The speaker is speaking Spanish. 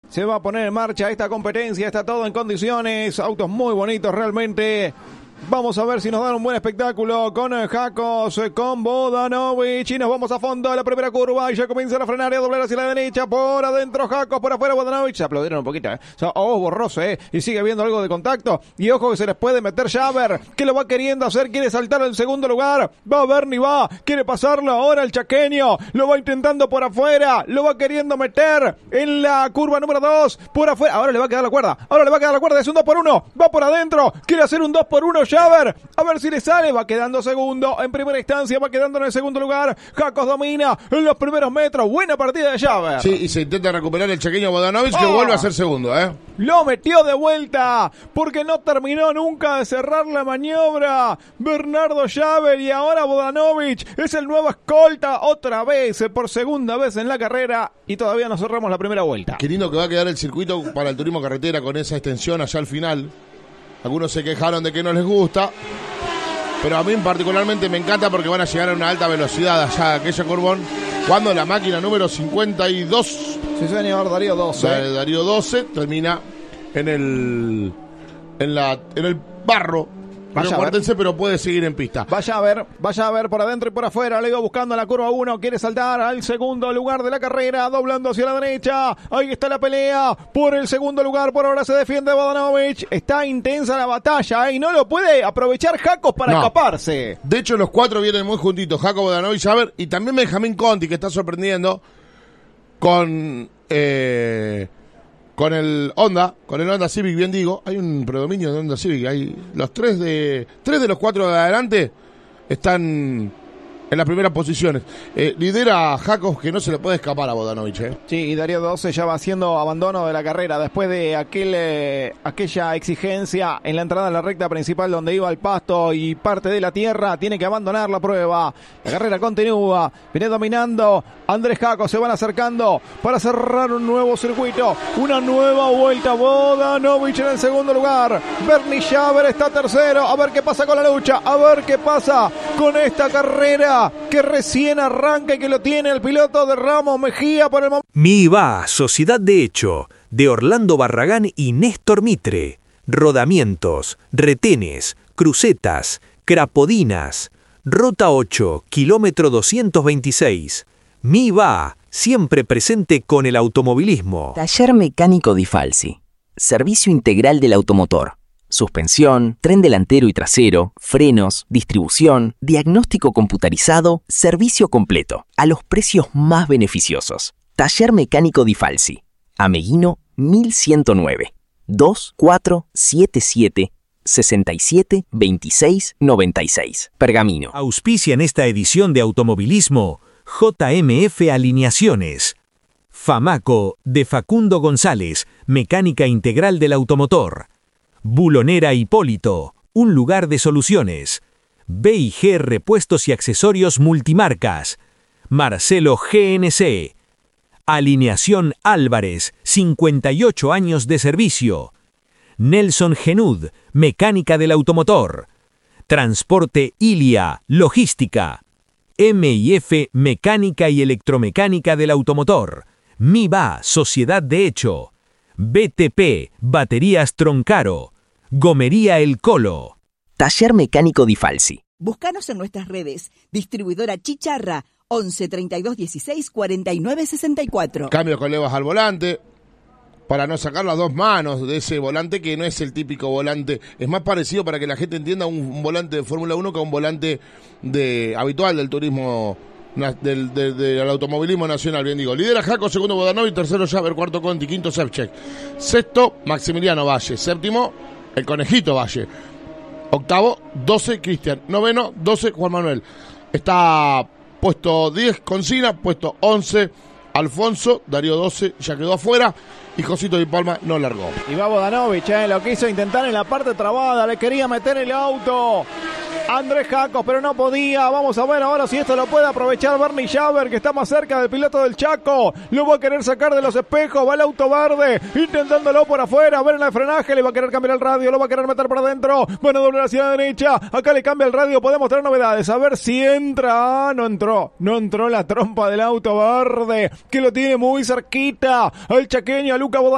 Se va a poner en marcha esta competencia, está todo en condiciones, autos muy bonitos realmente. Vamos a ver si nos dan un buen espectáculo con Jacos, con Vodanovic, y nos vamos a fondo a la primera curva y ya comienza a frenar y a doblar hacia la derecha, por adentro Jacos, por afuera Vodanovic. Se aplaudieron un poquito, borroso, y sigue habiendo algo de contacto, y ojo que se les puede meter Javer, que lo va queriendo hacer, quiere saltar al segundo lugar, va Berni, quiere pasarlo ahora el chaqueño, lo va intentando por afuera, lo va queriendo meter en la curva número 2, por afuera, ahora le va a quedar la cuerda, es un 2 por 1, va por adentro, quiere hacer un 2 por 1 Javer, a ver si le sale, va quedando segundo, en primera instancia va quedando en el segundo lugar, Jacos domina en los primeros metros, buena partida de Javer. Sí, y se intenta recuperar el chaqueño Vodanovic, que vuelve a ser segundo, Lo metió de vuelta, porque no terminó nunca de cerrar la maniobra, Bernardo Javer, y ahora Vodanovic es el nuevo escolta, otra vez, por segunda vez en la carrera, y todavía no cerramos la primera vuelta. Qué lindo que va a quedar el circuito para el turismo carretera con esa extensión allá al final. Algunos se quejaron de que no les gusta, pero a mí particularmente me encanta porque van a llegar a una alta velocidad allá aquella curvón, cuando la máquina número 52, sí señor, Darío 12, Darío 12 termina en el barro. Acuérdense, pero puede seguir en pista. Vaya a ver por adentro y por afuera. Le iba buscando la curva 1. Quiere saltar al segundo lugar de la carrera, doblando hacia la derecha. Ahí está la pelea por el segundo lugar. Por ahora se defiende Vodanovic. Está intensa la batalla, y no lo puede aprovechar Jacos para escaparse. De hecho, los cuatro vienen muy juntitos. Jacos, Vodanovic, Javer y también Benjamín Conti, que está sorprendiendo con el Honda Civic, bien digo. Hay un predominio de Honda Civic. Hay los tres de los cuatro de adelante están en las primeras posiciones. Lidera Jacos, que no se le puede escapar a Vodanovic. Sí, y Darío 12 ya va haciendo abandono de la carrera después de aquella exigencia en la entrada a la recta principal donde iba el pasto y parte de la tierra. Tiene que abandonar la prueba. La carrera continúa. Viene dominando Andrés Jacos. Se van acercando para cerrar un nuevo circuito. Una nueva vuelta. Vodanovic en el segundo lugar. Bernie Javer está tercero. A ver qué pasa con la lucha. A ver qué pasa con esta carrera que recién arranca y que lo tiene el piloto de Ramos Mejía por el momento. MIVA, Sociedad de Hecho, de Orlando Barragán y Néstor Mitre. Rodamientos, retenes, crucetas, crapodinas. Rota 8, kilómetro 226. MIVA, siempre presente con el automovilismo. Taller Mecánico Di Falsi. Servicio integral del automotor. Suspensión, tren delantero y trasero, frenos, distribución, diagnóstico computarizado, servicio completo, a los precios más beneficiosos. Taller Mecánico Di Falsi. Ameguino 1109. 2477 67 26 96. Pergamino. Auspicia en esta edición de Automovilismo JMF Alineaciones. Famaco de Facundo González, mecánica integral del automotor. Bulonera Hipólito, un lugar de soluciones. B&G Repuestos y Accesorios Multimarcas. Marcelo GNC. Alineación Álvarez, 58 años de servicio. Nelson Genud, mecánica del automotor. Transporte Ilia, logística. M&F, mecánica y electromecánica del automotor. MIVA, Sociedad de Hecho. BTP, Baterías Troncaro. Gomería El Colo. Taller Mecánico Di Falsi. Búscanos en nuestras redes. Distribuidora Chicharra, 11 32 16 49 64. Cambios con levas al volante, para no sacar las dos manos de ese volante que no es el típico volante. Es más parecido, para que la gente entienda, un volante de Fórmula 1 que un volante habitual del turismo, del automovilismo nacional, bien digo. Lidera Jaco, segundo Vodanovic, tercero Javer, cuarto Conti, quinto Ševčík, sexto Maximiliano Valle, séptimo el Conejito Valle, octavo 12 Cristian, noveno 12 Juan Manuel. Está puesto 10 Concina, puesto 11 Alfonso, Darío 12 ya quedó afuera y Josito Di Palma no largó. Y va Vodanovic, lo quiso intentar en la parte trabada, le quería meter el auto Andrés Jacos, pero no podía. Vamos a ver ahora si esto lo puede aprovechar Bernie Javer, que está más cerca del piloto del Chaco. Lo va a querer sacar de los espejos, va el auto verde, intentándolo por afuera, a ver en el frenaje, le va a querer cambiar el radio, lo va a querer meter por adentro, van a doblar hacia la derecha, acá le cambia el radio, podemos tener novedades, a ver si entra. No entró la trompa del auto verde, que lo tiene muy cerquita al chaqueño, a Luca Vodanovic.